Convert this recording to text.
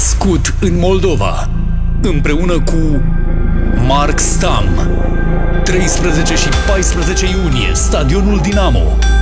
născut în Moldova, împreună cu Mark Stam. 13 și 14 iunie, Stadionul Dinamo.